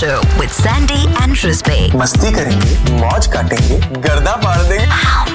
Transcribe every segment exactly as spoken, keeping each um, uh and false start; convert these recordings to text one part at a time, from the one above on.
Show with Sandy and Rizbe. मस्ती करेंगे, मौज काटेंगे, गर्दा फाड़ देंगे।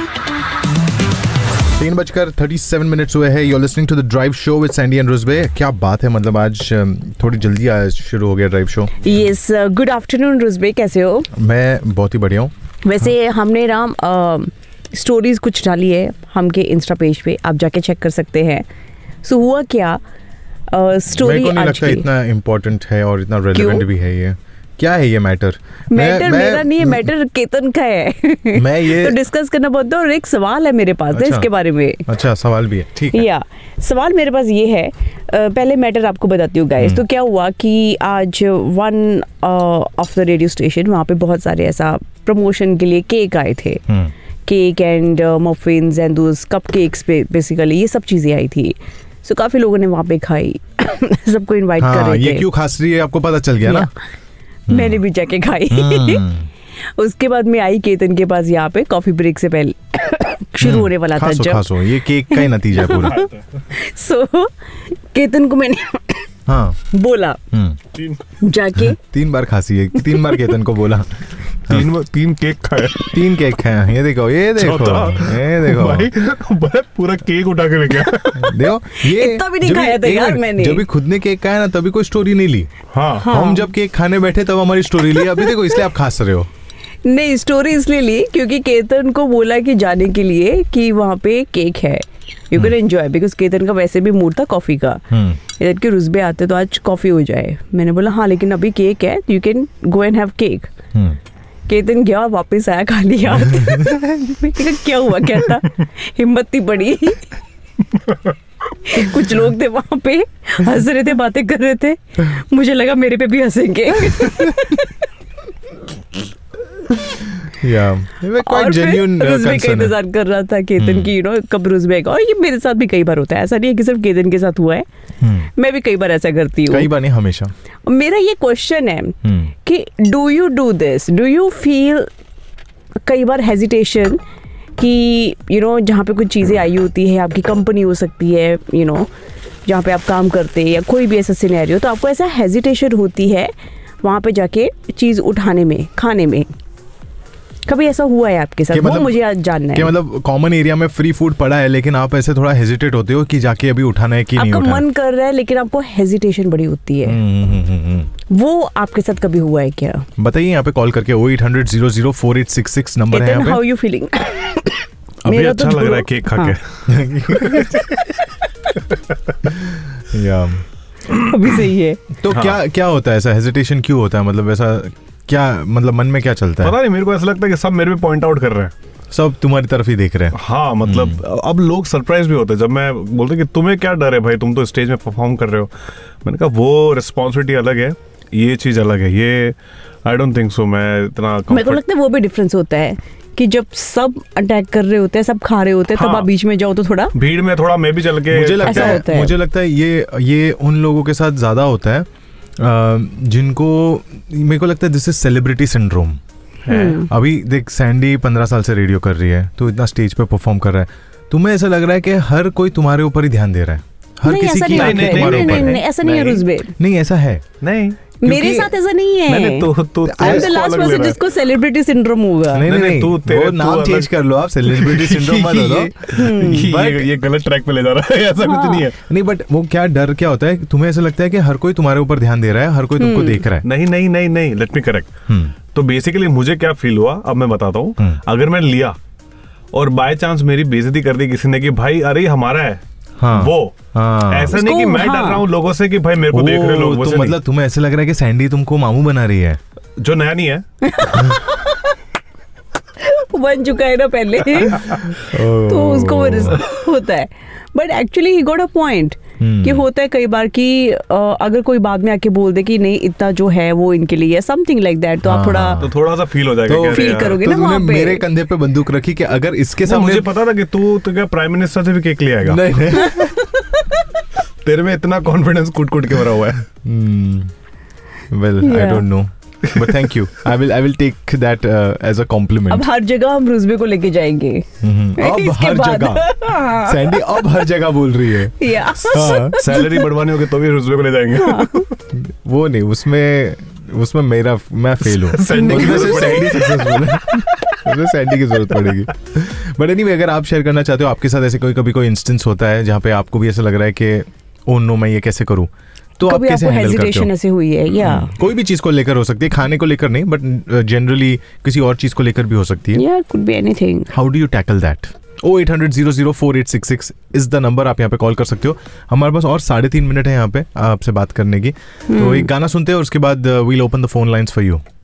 तीन बजकर थर्टी सेवन मिनट्स हुए हैं। You're listening to the Drive Show with Sandy and Rizbe. क्या बात है, मतलब आज थोड़ी जल्दी आज शुरू हो गया drive show. Yes, good afternoon Rizbe, कैसे हो? मैं बहुत ही बढ़िया हूँ। वैसे हाँ। हमने राम स्टोरीज कुछ डाली है हमके इंस्टा पेज पे, आप जाके चेक कर सकते हैं। सो so, हुआ क्या स्टोरी मेरे को नहीं लगता इतना इम्पोर्टेंट है और इतना रेलेवेंट भी है। ये क्या है ये मैटर? मैटर मेरा नहीं है, मैटर केतन का है। मैं ये तो डिस्कस करना बहुत है और एक सवाल है मेरे पास। अच्छा, इसके बारे में। अच्छा, सवाल भी है, ठीक है। या सवाल मेरे पास ये है, पहले मैटर आपको बताती हूँ गाइस। तो क्या हुआ कि आज one of the radio station, वहाँ पे बहुत सारे ऐसा प्रमोशन के लिए केक आए थे, cake and muffins and those cupcakes पे बेसिकली ये सब चीजें आई थी। सो so, काफी लोगों ने वहाँ पे खाई। सबको इनवाइट हाँ, कर रहे थे। ये क्यों खास रही है आपको पता चल गया ना? मैंने भी जाके खाई। उसके बाद मैं आई केतन के पास यहाँ पे कॉफी ब्रेक से पहले शुरू होने वाला था जब। खासो, ये केक का ही नतीजा है पूरा। सो so, केतन को मैंने हाँ बोला जाके तीन बार खांसी है, तीन बार केतन को बोला। तीन तीन केक खाए, तीन केक खाए। ये देखो, ये देखो, ये देखो भाई, पूरा केक उठा के ले गया। देखो ये इतना भी नहीं खाया था यार मैंने। जब भी खुद ने केक खाया ना तभी कोई स्टोरी नहीं ली। हाँ, हाँ। हम जब केक खाने बैठे तब हमारी स्टोरी ली। अभी देखो, इसलिए आप खास रहे हो। नहीं, स्टोरी इसलिए ली क्योंकि केतन को बोला कि जाने के लिए कि वहाँ पे केक है, you can enjoy, because Ketan का वैसे भी मूड था कॉफी का। इधर के रुस्बे आते तो आज कॉफी हो जाए। मैंने बोला हाँ लेकिन अभी केक है, you can go and have cake. Ketan गया, वापस आया खाली हाथ। क्या हुआ, क्या था? हिम्मत थी बड़ी। कुछ लोग थे वहां पे, हंस रहे थे, बातें कर रहे थे। मुझे लगा मेरे पे भी हंसेंगे। Yeah, quite genuine रुस्बे का इंतजार कर रहा था केतन की, यू नो कब रुस्बे का। और ये मेरे साथ भी कई बार होता है, ऐसा नहीं है कि सिर्फ केतन के साथ हुआ है। मैं भी कई बार ऐसा करती हूँ। कई बार नहीं, हमेशा। मेरा ये क्वेश्चन है कि do you do this, do you feel कई बार हेजिटेशन कि यू नो जहाँ पे कुछ चीज़ें आई होती है, आपकी कंपनी हो सकती है, यू नो जहाँ पे आप काम करते हैं या कोई भी ऐसा सिनेरियो, तो आपको ऐसा हेजिटेशन होती है वहाँ पे जाके चीज़ उठाने में, खाने में? कभी ऐसा हुआ है आपके साथ? मतलब, वो मुझे आज जानना है कि मतलब कॉमन एरिया में फ्री फूड पड़ा है लेकिन आप ऐसे थोड़ा हेजिटेट होते हो कि जाके अभी उठाना है कि नहीं उठाना? आपका मन कर रहा है लेकिन आपको हेजिटेशन बड़ी होती है। वो आपके साथ कभी हुआ है क्या? बताइए यहाँ पे कॉल करके। ओ eight hundred zero zero four eight six six number है यहाँ पे। How you feeling? अभी अच्छा लग रहा है केक खा के। या अभी सही है। तो हाँ। क्या क्या होता है, ऐसा हेजिटेशन क्यों होता है? मतलब ऐसा क्या, मतलब मन में क्या चलता है? पता नहीं, मेरे को ऐसा लगता है कि सब मेरे पे पॉइंट आउट कर रहे हैं, सब तुम्हारी तरफ ही देख रहे हैं। हाँ, मतलब अब लोग सरप्राइज भी होते हैं जब मैं बोलते कि तुम्हें क्या डर है भाई, तुम तो स्टेज में परफॉर्म कर रहे हो। मैंने कहा वो रिस्पॉन्सिबिलिटी अलग है, ये चीज अलग है। ये आई डोंट थिंक सो मैं इतना। मेरे को लगता है वो भी डिफरेंस होता है कि जब सब अटैक कर रहे होते हैं, सब खा रहे होते हैं, हाँ, तब आप बीच में जाओ तो थोड़ा भीड़ में थोड़ा मैं भी चल के। मुझे लगता है, है मुझे लगता है ये ये उन लोगों के साथ ज्यादा होता है जिनको, मेरे को लगता है दिस इज सेलिब्रिटी सिंड्रोम। अभी देख, सैंडी पंद्रह साल से रेडियो कर रही है, तो इतना स्टेज पे परफॉर्म कर रहा है, तुम्हें ऐसा लग रहा है कि हर कोई तुम्हारे ऊपर ही ध्यान दे रहा है, हर नहीं, किसी की आंखें तुम्हारे ऊपर है। ऐसा नहीं है रुस्बे। नहीं, ऐसा है नहीं, मेरे साथ ऐसा नहीं है। मैंने तो तो I am the last person जिसको सेलिब्रिटी सिंड्रोम होगा। नहीं नहीं, नहीं, तू वो नाम चेंज कर लो आप, सेलिब्रिटी सिंड्रोम मत हो। ये ये गलत ट्रैक पे ले जा रहा है, ऐसा कुछ नहीं है। नहीं, बट वो क्या डर क्या होता है, तुम्हें ऐसा लगता है कि हर कोई तुम्हारे ऊपर ध्यान दे रहा है, हर कोई तुमको देख रहा है। नहीं नहीं नहीं नहीं, लेट मी करेक्ट। तो बेसिकली मुझे क्या फील हुआ, अब मैं बताता हूँ। अगर मैं लिया और बाय चांस मेरी बेइज्जती कर दी किसी ने कि भाई अरे हमारा है, हाँ, वो हाँ, ऐसा नहीं कि मैं डर रहा हूँ लोगों से कि भाई मेरे को देख रहे लोग। तो मतलब तुम्हें ऐसा लग रहा है कि सैंडी तुमको मामू बना रही है, जो नया नहीं है। बन चुका है ना पहले। तो उसको होता है, but actually he got a point कि होता है कई बार कि अगर कोई बाद में आके बोल दे कि नहीं इतना जो है वो इनके लिए है, समथिंग लाइक दैट, तो आप थोड़ा तो थोड़ा सा फील हो जाएगा, तो फील करोगे तो ना वहाँ पे। मेरे कंधे पे बंदूक रखी कि अगर इसके सामने, मुझे पता था कि तू तो क्या प्राइम मिनिस्टर से भी केक ले आएगा। नहीं नहीं, तेरे में इतना कॉन्फिडेंस कूट कूट के भरा हुआ है। Well I don't know, but thank you. I will I will take that uh, as a compliment. अब हर जगह हम रुस्बे को लेके जाएंगे। अब हर जगह सैंडी अब हर जगह बोल रही है। सैलरी बढ़वानी होगी तो भी रुस्बे को ले जाएंगे। वो नहीं, उसमें उसमें मेरा मैं फेल हूँ, सैंडी की जरूरत पड़ेगी। बट एनीवे, अगर आप शेयर करना चाहते हो आपके साथ ऐसे कोई कभी कोई इंस्टेंस होता है जहाँ पे आपको भी ऐसा लग रहा है कि ओ नो मैं ये कैसे करूँ, तो आप कैसे हैंडल करते हो? ऐसे हुई है या कोई भी चीज को लेकर हो सकती है, खाने को लेकर नहीं, बट जनरली किसी और चीज को लेकर भी हो सकती है। या could be anything. How do you tackle that? O eight hundred zero zero four eight six six is the number, आप यहाँ पे कॉल कर सकते हो। हमारे पास और साढ़े तीन मिनट है यहाँ पे आपसे बात करने की, तो एक गाना सुनते हैं और उसके बाद we'll open the phone lines for you.